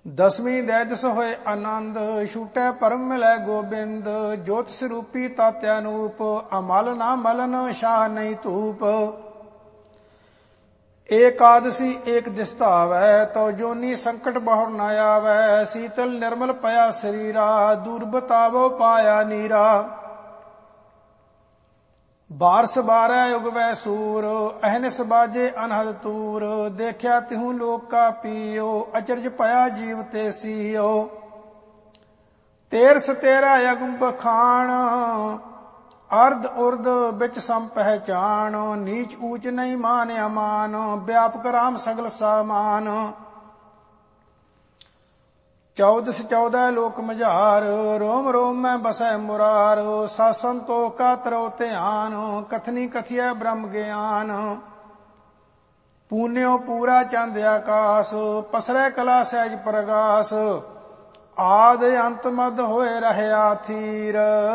ਦਸਵੀਂ ਦੈਦਸ ਹੋਏ ਆਨੰਦ, ਛੂਟੈ ਪਰਮ ਮਿਲੈ ਗੋਬਿੰਦ। ਜੋਤ ਸਰੂਪੀ ਤਤਿ ਅਨੂਪ, ਅਮਲ ਨਾ ਮਲਨ ਸ਼ਾਹ ਨਹੀਂ ਧੂਪ। ਏਕਾਦਸੀ ਏਕ ਦਿਸ ਧਾਵੈ, ਤਉ ਜੋਨੀ ਸੰਕਟ ਬਹੁਰ ਨ ਆਵੈ। ਸੀਤਲ ਨਿਰਮਲ ਪਇਆ ਸਰੀਰਾ, ਦੂਰ ਬਤਾਵੋ ਪਾਇਆ ਨੀਰਾ। ਬਾਰਸ ਬਾਰੈ ਉਗਵੈ ਸੂਰ, ਅਹਨਿਸ ਬਾਜੇ ਅਨਹਦ ਤੂਰ। ਦੇਖਿਆ ਤਿਹੂ ਲੋਕ ਕਾ ਪੀਓ, ਅਚਰਜ ਭਇਆ ਜੀਵ ਤੇ ਸੀਓ। ਤੇਰਸ ਤੇਰਾ ਅਗਮ ਬਖਾਣ, ਅਰਧ ਉਰਧ ਵਿੱਚ ਸਮ ਪਹਿਚਾਣ। ਨੀਚ ਊਚ ਨਹੀਂ ਮਾਨ ਅਮਾਨ, ਵਿਆਪਕ ਰਾਮ ਸਗਲ ਸਾਮਾਨ। 14 14 ਲੋਕ ਮਝਾਰ, ਰੋਮ ਰੋਮ ਮੈਂ ਬਸੈ ਮੁਰਾਰ। ਸਤ ਸੰਤੋਖ ਕਾ ਤਰੋ ਧਿਆਨ, ਕਥਨੀ ਕਥਿਐ ਬ੍ਰਹਮ ਗਿਆਨ। ਪੂਨਿਓ ਪੂਰਾ ਚੰਦ ਆਕਾਸ, ਪਸਰੈ ਕਲਾ ਸਹਿਜ ਪ੍ਰਗਾਸ। ਆਦ ਅੰਤ ਮਦ ਹੋਏ ਰਹਿਆ ਥੀਰ,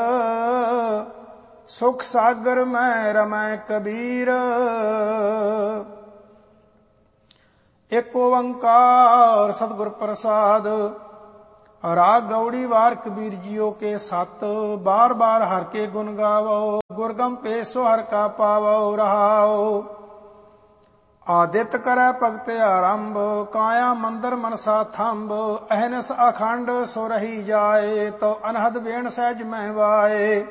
ਸੁਖ ਸਾਗਰ ਮੈਂ ਰਮੈ ਕਬੀਰ। ਏਕ ਓੰਕਾਰ ਸਤਿਗੁਰ ਪ੍ਰਸਾਦ। ਰਾਗ ਗੌੜੀ ਵਾਰ ਕਬੀਰ ਜੀਓ ਕੇ ਸਤ। ਬਾਰ ਬਾਰ ਹਰ ਕੇ ਗੁਣ ਗਾਵੋ, ਗੁਰਗਮ ਪੇਸੋ ਹਰ ਕਾ ਪਾਵੋ ਰਹਾਓ। ਆਦਿਤ ਕਰੈ ਭਗਤ ਆਰੰਭ, ਕਾਇਆ ਮੰਦਰ ਮਨਸਾ ਥੰਬ। ਅਹਨਸ ਅਖੰਡ ਸੋ ਰਹੀ ਜਾਏ, ਤੋ ਅਨਹਦ ਵੇਣ ਸਹਿਜ ਮਹਿ ਵਾਏ।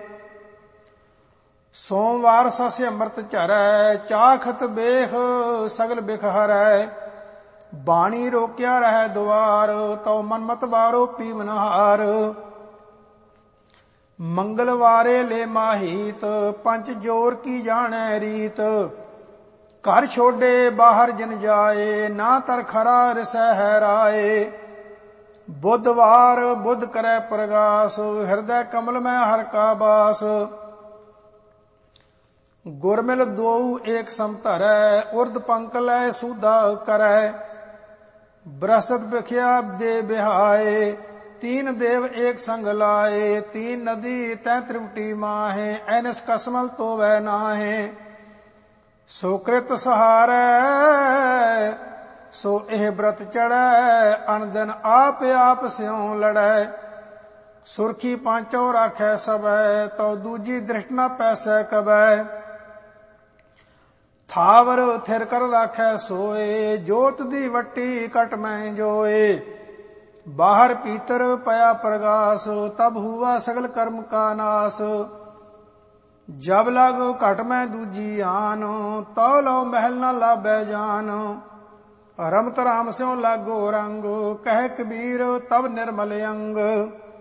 ਸੋਮਵਾਰ ਸਸਿ ਅੰਮ੍ਰਿਤ ਝਰੈ, ਚਾਖਤ ਬੇਖ ਸਗਲ ਬਿਖ ਹਰੈ। ਬਾਣੀ ਰੋਕਿਆ ਰਹਿ ਦੁਆਰ, ਤਉ ਮਨਮਤ ਵਾਰੋ ਪੀਵਨ ਹਾਰ। ਮੰਗਲਵਾਰੇ ਲੈ ਮਾਹੀਤ, ਪੰਚ ਜੋਰ ਕੀ ਜਾਣੈ ਰੀਤ। ਘਰ ਛੋਡੇ ਬਾਹਰ ਜਿਨ ਜਾਏ, ਨਾ ਤਰ ਖਰਾ ਰਿਸੈ ਹੈ ਰਾਏ। ਬੁੱਧਵਾਰ ਬੁੱਧ ਕਰੈ ਪ੍ਰਗਾਸ, ਹਿਰਦੈ ਕਮਲ ਮੈਂ ਹਰ ਕਾ ਬਾਸ। ਗੁਰਮਿਲ ਦੋਊ ਏਕ ਸਮ ਧਰੈ, ਉਰਧ ਪੰਕ ਲੈ ਸੂਧਾ ਕਰੈ। ਬ੍ਰਹਸਪਤ ਬਿਖਿਆ ਦੇ ਬਿਹਾਏ, ਤੀਨ ਦੇਵ ਏਕ ਸੰਗ ਲਾਏ। ਤੀਨ ਨਦੀ ਤੈ ਤ੍ਰਿਵਟੀ ਮਾਹੇ, ਐਨਸ ਕਸਮਲ ਤੋਵੈ ਨਾਹੇ। ਸੋ ਕ੍ਰਿਤ ਸਹਾਰੈ ਸੋ ਇਹ ਬ੍ਰਤ ਚੜੈ, ਅਨ ਦਿਨ ਆਪ ਆਪ ਸਿਉ ਲੜੈ। ਸੁਰਖੀ ਪਾਂਚੋ ਰਾਖੈ ਸਭੈ, ਤਉ ਦੂਜੀ ਦ੍ਰਿਸ਼ਟ ਨ ਪੈਸੈ ਕਬੈ। ਥਾਵਰ ਥਿਰ ਕਰ ਰਾਖੈ ਸੋਏ, ਜੋਤ ਦੀ ਵੱਟੀ ਕਟ ਮੈਂ ਜੋਏ। ਬਾਹਰ ਭੀਤਰ ਪਿਆ ਪ੍ਰਗਾਸ, ਤਬ ਹੁਆ ਸਗਲ ਕਰਮ ਕਾ ਨਾਸ। ਜਬ ਲਗ ਘਟ ਮੈਂ ਦੂਜੀ ਆਨ, ਤਉ ਲਉ ਮਹਿਲ ਨ ਲਾਭੈ ਜਾਨ। ਰਮਤ ਰਾਮ ਸਿਉ ਲਾਗੋ ਰੰਗ, ਕਹਿ ਕਬੀਰ ਤਬ ਨਿਰਮਲ ਅੰਗ।